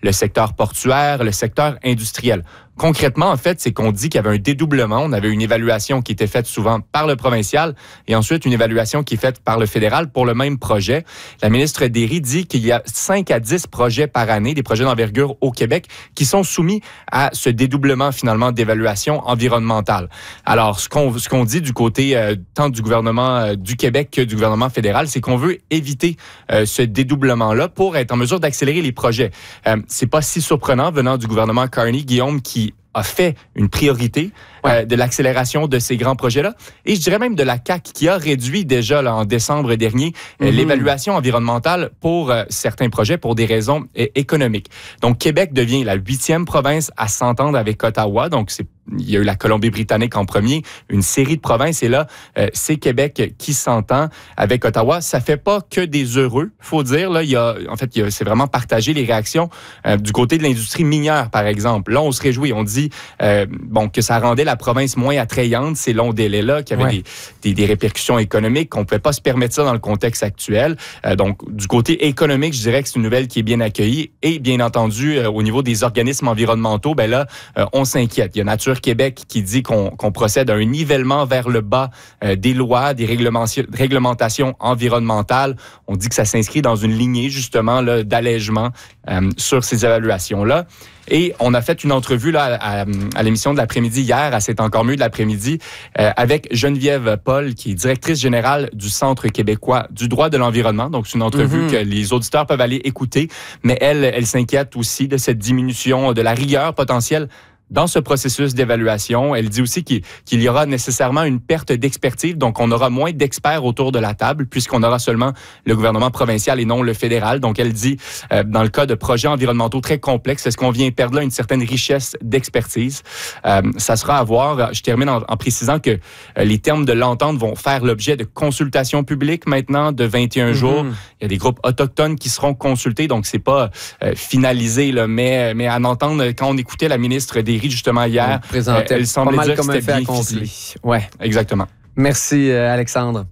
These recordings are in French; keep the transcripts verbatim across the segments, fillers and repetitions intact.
le secteur portuaire, le secteur industriel. Concrètement, en fait, c'est qu'on dit qu'il y avait un dédoublement. On avait une évaluation qui était faite souvent par le provincial et ensuite une évaluation qui est faite par le fédéral pour le même projet. La ministre Derry dit qu'il y a cinq à dix projets par année, des projets d'envergure au Québec, qui sont soumis à ce dédoublement finalement d'évaluation environnementale. Alors, ce qu'on ce qu'on dit du côté euh, tant du gouvernement euh, du Québec que du gouvernement fédéral, c'est qu'on veut éviter euh, ce dédoublement-là pour être en mesure d'accélérer les projets. Euh, c'est pas si surprenant venant du gouvernement Carney, Guillaume, qui a fait une priorité ouais. euh, de l'accélération de ces grands projets-là. Et je dirais même de la C A Q qui a réduit déjà là, en décembre dernier mm-hmm. euh, l'évaluation environnementale pour euh, certains projets pour des raisons euh, économiques. Donc, Québec devient la huitième province à s'entendre avec Ottawa. Donc, c'est il y a eu la Colombie-Britannique en premier, une série de provinces. Et là, euh, c'est Québec qui s'entend avec Ottawa. Ça fait pas que des heureux, faut dire. Là, il y a, en fait, il y a, c'est vraiment partagé les réactions euh, du côté de l'industrie minière, par exemple. Là, on se réjouit. On dit euh, bon que ça rendait la province moins attrayante, ces longs délais-là, qu'il y avait ouais. des, des, des répercussions économiques, qu'on ne pouvait pas se permettre ça dans le contexte actuel. Euh, donc, du côté économique, je dirais que c'est une nouvelle qui est bien accueillie. Et bien entendu, euh, au niveau des organismes environnementaux, ben là, euh, on s'inquiète. Il y a Nature Québec qui dit qu'on, qu'on procède à un nivellement vers le bas euh, des lois, des réglementations environnementales. On dit que ça s'inscrit dans une lignée, justement, là, d'allègement euh, sur ces évaluations-là. Et on a fait une entrevue là, à, à l'émission de l'après-midi hier, à C'est encore mieux de l'après-midi, euh, avec Geneviève Paul, qui est directrice générale du Centre québécois du droit de l'environnement. Donc, c'est une entrevue mm-hmm. que les auditeurs peuvent aller écouter. Mais elle, elle s'inquiète aussi de cette diminution, de la rigueur potentielle dans ce processus d'évaluation. Elle dit aussi qu'il, qu'il y aura nécessairement une perte d'expertise, donc on aura moins d'experts autour de la table puisqu'on aura seulement le gouvernement provincial et non le fédéral. Donc elle dit, euh, dans le cas de projets environnementaux très complexes, est-ce qu'on vient perdre là une certaine richesse d'expertise? Euh, ça sera à voir. Je termine en, en précisant que euh, les termes de l'entente vont faire l'objet de consultations publiques maintenant de vingt et un mm-hmm. jours. Il y a des groupes autochtones qui seront consultés, donc c'est pas euh, finalisé, là, mais, mais à en entendre, quand on écoutait la ministre des justement hier, euh, elle semblait dire que c'était bien accompli. Ouais, exactement. Merci euh, Alexandre.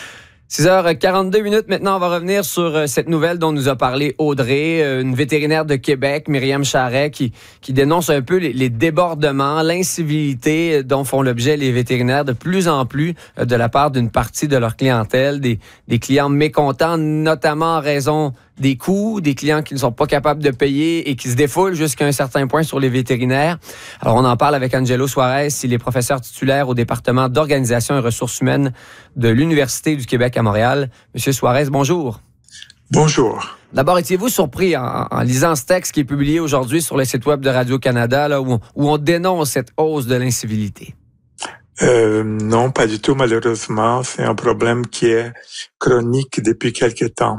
six heures quarante-deux minutes. Maintenant, on va revenir sur euh, cette nouvelle dont nous a parlé Audrey, euh, une vétérinaire de Québec, Myriam Charret, qui, qui dénonce un peu les, les débordements, l'incivilité dont font l'objet les vétérinaires de plus en plus euh, de la part d'une partie de leur clientèle, des, des clients mécontents, notamment en raison des coûts, des clients qui ne sont pas capables de payer et qui se défoulent jusqu'à un certain point sur les vétérinaires. Alors, on en parle avec Angelo Suarez, il est professeur titulaire au département d'organisation et ressources humaines de l'Université du Québec à Montréal. Monsieur Suarez, bonjour. Bonjour. D'abord, étiez-vous surpris en, en lisant ce texte qui est publié aujourd'hui sur le site web de Radio-Canada, là, où, on, où on dénonce cette hausse de l'incivilité? Euh, non, pas du tout, malheureusement. C'est un problème qui est chronique depuis quelque temps.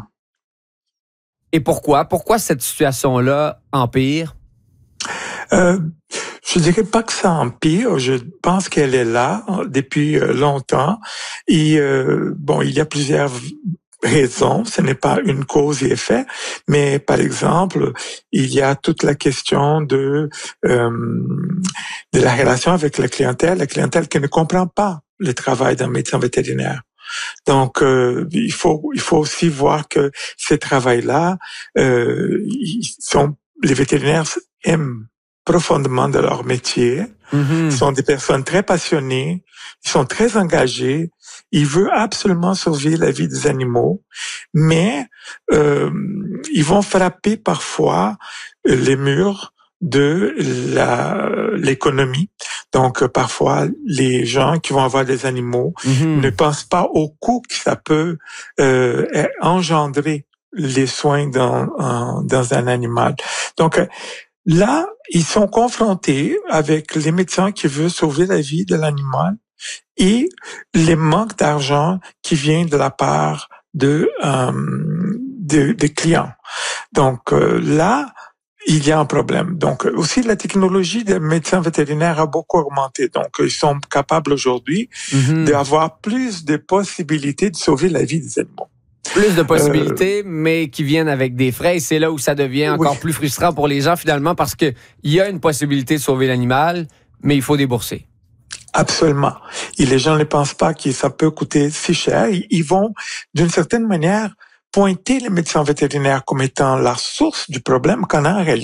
Et pourquoi? Pourquoi cette situation-là empire? Euh, je dirais pas que ça empire. Je pense qu'elle est là depuis longtemps. Et euh, bon, il y a plusieurs raisons. Ce n'est pas une cause et effet, mais par exemple, il y a toute la question de euh, de la relation avec la clientèle, la clientèle qui ne comprend pas le travail d'un médecin vétérinaire. Donc, euh, il faut il faut aussi voir que ces travails-là, euh, ils sont les vétérinaires aiment profondément de leur métier. Mm-hmm. Ils sont des personnes très passionnées, ils sont très engagés, ils veulent absolument sauver la vie des animaux, mais euh, ils vont frapper parfois les murs de la l'économie. Donc, euh, parfois, les gens qui vont avoir des animaux mm-hmm. ne pensent pas au coût que ça peut euh, engendrer les soins dans, en, dans un animal. Donc, euh, là, ils sont confrontés avec les médecins qui veulent sauver la vie de l'animal et les manques d'argent qui viennent de la part de, euh, de, des clients. Donc, euh, là, il y a un problème. Donc, aussi, la technologie des médecins vétérinaires a beaucoup augmenté. Donc, ils sont capables aujourd'hui mm-hmm. d'avoir plus de possibilités de sauver la vie des animaux. Plus de possibilités, euh, mais qui viennent avec des frais. Et c'est là où ça devient encore oui. plus frustrant pour les gens, finalement, parce que il y a une possibilité de sauver l'animal, mais il faut débourser. Absolument. Et les gens ne pensent pas que ça peut coûter si cher. Ils vont, d'une certaine manière, pointer les médecins vétérinaires comme étant la source du problème, quand en réalité,